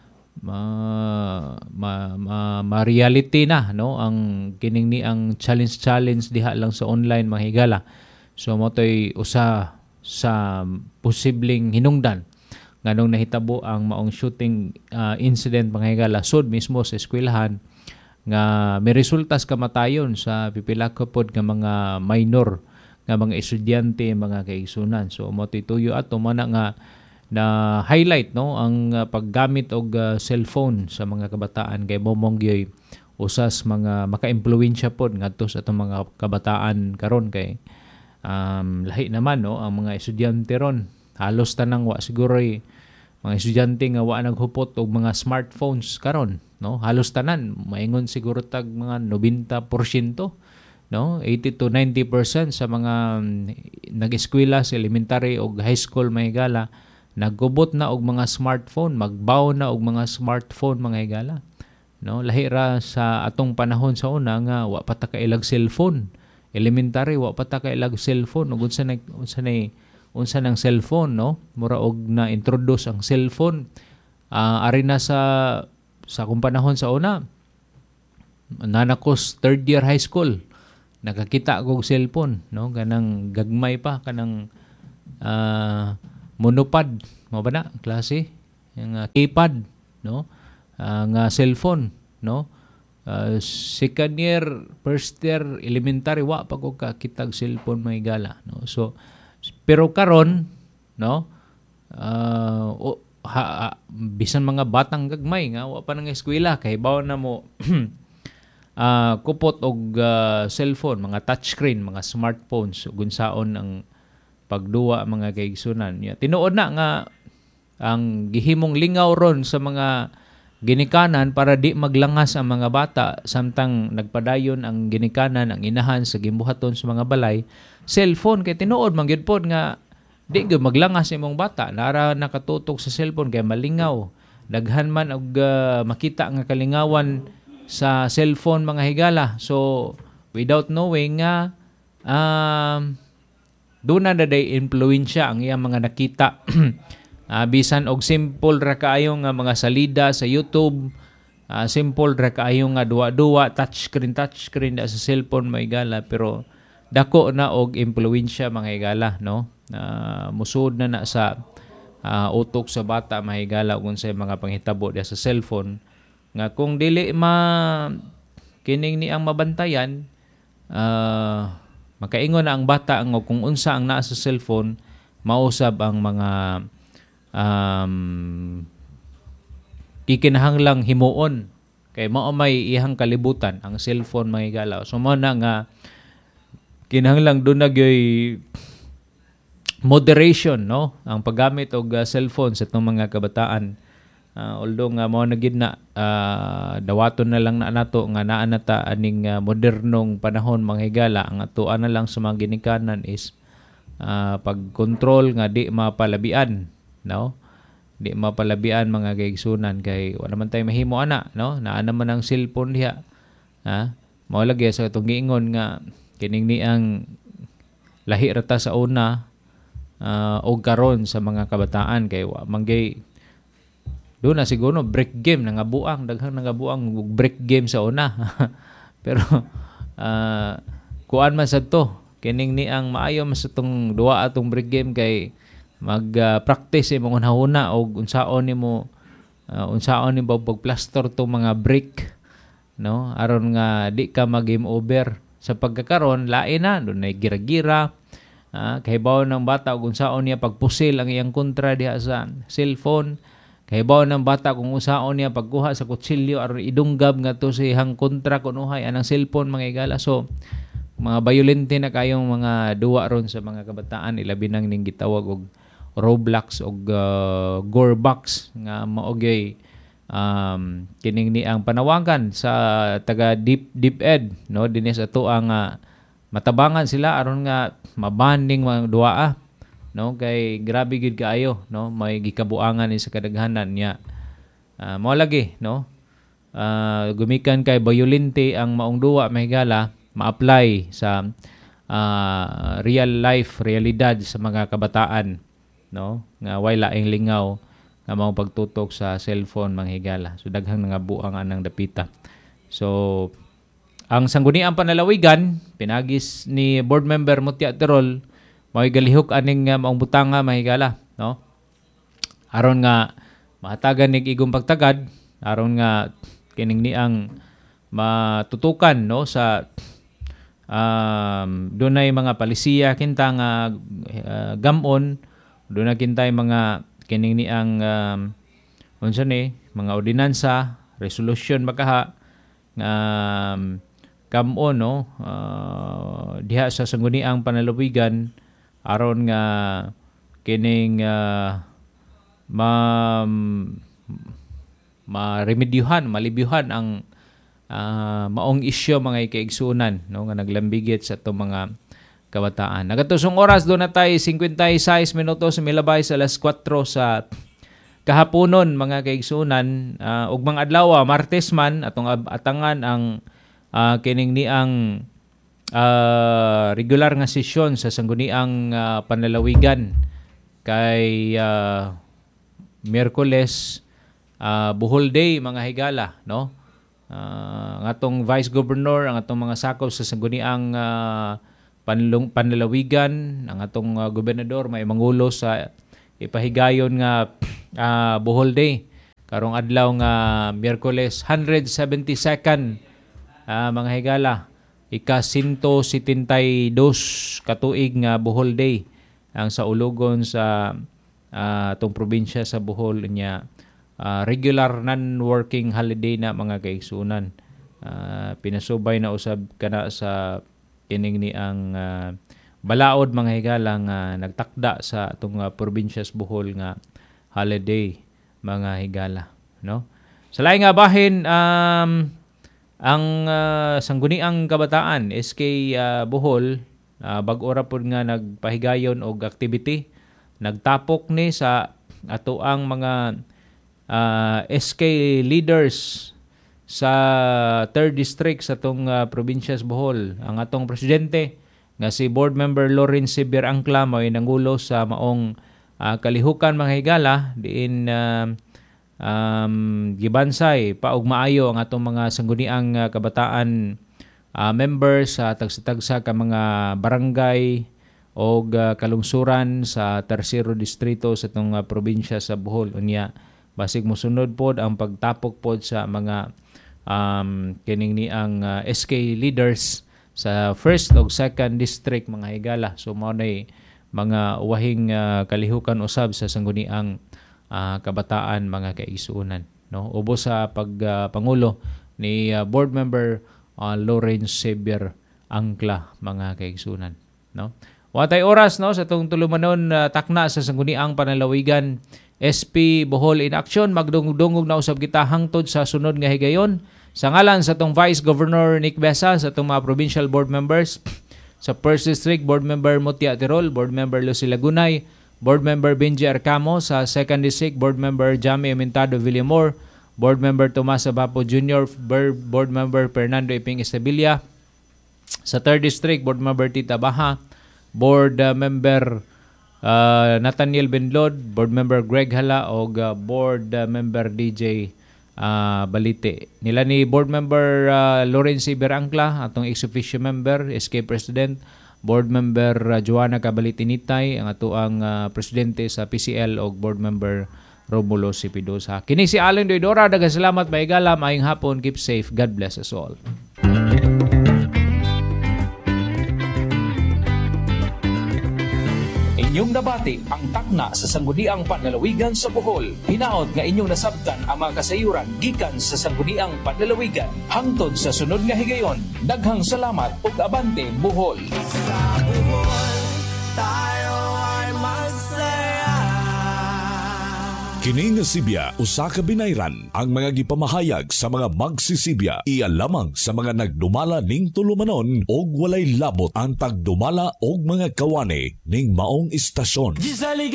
A: ma-reality na no ang kining ni ang challenge diha lang sa online mga higala. So mo toy usa sa posibleng hinungdan nganong nahitabo ang maong shooting incident mga higala sud mismo sa eskwelahan nga may resultas kamatayon sa pipila ka pod nga mga minor nga mga estudyante mga kaigsunan. So mo toy tuyo ato man nga na highlight no ang paggamit og cellphone sa mga kabataan kay momong gyoy usas mga maka-impluwensya pod ngadto sa atong mga kabataan karon kay lahi naman no ang mga estudyante ron halos tanang wa siguro mga estudyante nga wa naghupot og mga smartphones karon no halos tanan maingon siguro tag mga 90% no 80 to 90% sa mga nag-eskwela sa elementary o high school may gala Nagubot na og mga smartphone, magbaw na og mga smartphone mga higala. No, lahi ra sa atong panahon sa una nga wa pa ta kailag cellphone. Elementary wa pa ta kailag cellphone ug unsa nang cellphone, no? Mura og na introduce ang cellphone. Ari na sa akong panahon sa una. Nanakos third year high school. Nakakita ko og cellphone, no? Kanang gagmay pa kanang monopod, mo ba na klase? Yung keypad, no? Nga cellphone, no? Second year, first year, elementary, wa pa ko kakitag cellphone may gala, no? So, pero karon, no? Bisan mga batang gagmay nga, wa pa nang eskwela, kay bawa na mo kupot og cellphone, mga touchscreen, mga smartphones, gunsaon ang pagduwa mga kaigsunan. Tinuod na nga ang gihimong lingaw ron sa mga ginikanan para di maglangas ang mga bata samtang nagpadayon ang ginikanan, ang inahan sa gimbuhaton sa mga balay, cellphone. Kay tinuod man gyud pod nga di gyud maglangas imong bata, nara nakatutok sa cellphone kay malingaw. Daghan man og makita nga kalingawan sa cellphone mga higala. So without knowing nga doon na daday influensya ang iyang mga nakita. Bisan og simple ra kaayo nga mga salida sa YouTube, simple ra kaayo nga duwa-duwa, touchscreen da sa cellphone mga higala, pero dako na og influensya mga higala, no? Musud na sa utok sa bata mga higala ug unsay mga panghitabo sa cellphone nga kung dili kining ni ang mabantayan, makaingon na ang bata nga kung unsa ang naa sa cellphone, mausab ang mga ikinahanglang himuon kay mao may ihang kalibutan ang cellphone mga higala. So mo na nga kinahanglang doon na gyoy moderation, no, ang paggamit og cellphone sa itong mga kabataan. Although nga mao na gid na dawaton na lang na nato nga naa na ta aning modernong panahon mga higala, ang atuan na lang sa mga ginikanan is pagkontrol nga di mapalabian, no? Di mapalabian mga kaigsunan kay wala man tay mahimo ana, no? Naa naman ang cellphone diha. Mao lagi sa itong giingon nga kining ni ang lahi ra ta sa una og karon sa mga kabataan kay wa manggay doon na siguro break game nangabuang, daghang nangabuang break game sa una. Pero kuan man sa to, kining ni ang maayo mas itong duwa atong break game kay mag-practice imong hunahuna og unsaon nimo pagplaster tong mga break, no, aron nga di ka mag-game over. Sa pagkakaron lain na doon na gira-gira, kahibaw ng bata og unsaon niya pagpusil ang iyang kontra diha sa cellphone. Kahibaw ng bata kung usaon niya pagkuha sa kutsilyo aron idunggab nga to sa ihang kontra kun uhay anang cellphone mga higala. So mga violente na kayong mga duwa ron sa mga kabataan, ilabi nang ning gitawag og Roblox og Gorebox nga maogay kining ni ang panawagan sa taga DepEd, no, dinis ato ang matabangan sila aron nga mabanding mga duwa, no, kay grabe gid kaayo, no, may gikabuangan ni sa kadaghanan niya. Mao lagi, no, gumikan kay violente ang maong duwa mahigala ma-apply sa real life realidad sa mga kabataan, no, nga way laing lingaw nga mao pagtutok sa cellphone manghigala. So daghang nga buang anang dapita. So ang sangguniang panalawigan pinagis ni board member Mutia Tirol mao galihok aning maong butanga mahigala, no, aron nga mahatagan nig igong pagtagad aron nga kining niang matutukan, no, sa dunay mga palisiya kinta nga gamon, dunay kintay mga kining niang unsa ni mga ordinansa, resolution makaha nga kamon, no, diha sa sangguniang panalawigan aron nga kining malibyuhan ang maong isyu mga kaigsunan, no, nga naglambigit sa itong mga kabataan. Nagatusong oras doon na tayo 56 minutos milabay sa alas 4 sa kahaponon mga kaigsunan. Ug mga adlaw Martes man atong atangan ang kining niang regular nga sesyon sa sangguniang panlalawigan kay Miyerkules Bohol Day mga higala, no? Ang atong Vice Governor, ang atong mga sakop sa sangguniang panlalawigan, ang atong gobernador may mangulo sa ipahigayon nga Bohol Day karong adlaw nga Miyerkules 172nd mga higala ika-172 katuig nga Bohol Day ang sa ulugon sa atong probinsya sa Bohol niya regular non-working holiday na mga kaigsunan. Pinasubay na usab kana sa kining ni ang balaod mga higala nga nagtakda sa atong probinsya sa Bohol nga holiday mga higala, no? Sa laing nga bahin ang sangguniang kabataan SK Bohol bag-o ra pud nga nagpahigayon og activity, nagtapok ni sa atoang mga SK leaders sa 3rd District sa atong probinsya sa Bohol. Ang atong presidente nga si Board Member Lawrence Xavier Angla may nangulo sa maong kalihukan mga higala diin gibansay paug maayo ang atong mga sangguniang kabataan members sa tagsa-tagsa ka mga barangay o kalungsuran sa 3rd distrito sa itong probinsya sa Bohol. Unya, basig mosunod pod ang pagtapok pod sa mga kining ni ang SK leaders sa 1st ug 2nd district mga higala. So mao nay mga uwahing kalihukan usab sa sangguniang kabataan mga kaigsuonan, no? Ubos sa pagpangulo ni board member Lawrence Xavier Angla mga kaigsuonan, no? Watay oras, no, sa tong tulumanon takna sa sangguniang panlalawigan SP Bohol in Action. Magdungog na usab kita hangtod sa sunod nga higayon sa ngalan sa tong Vice Governor Nick Besa, sa tong mga provincial board members sa 1st District, Board Member Mutia Tirol, Board Member Lucy Lagunay, Board Member Benji Arcamo, sa 2nd District, Board Member Jamie Amintado Villamor, Board Member Tomas Abapo Jr., Board Member Fernando Iping Estabilia, sa 3rd District, Board Member Tita Baha, Board Member Nathaniel Benlod, Board Member Greg Hala, o Board Member DJ Balite. Nila ni Board Member Lawrence Iberangla, atong ex-officio member, SK President, Board Member Joanna Cabalitinitay, ang atoang presidente sa PCL, o Board Member Romulo Sipidosa. Kini si Alan Doidora, daghang salamat, maigala, maayong hapon, keep safe, God bless us all.
D: Inyong nabati ang takna sa sangguniang panlalawigan sa Bohol. Hinaot nga inyong nasabtan ang mga kasayuran gikan sa sangguniang panlalawigan. Hangtod sa sunod nga higayon, daghang salamat ug abante Bohol. Sa Bohol, tayo ay magsaya. Kini nga Sibya usa ka binayran, ang mga gipamahayag sa mga magsisibya iya lamang sa mga nagdumala ning tulumanon og walay labot ang pagdumala og mga kawani ning maong istasyon.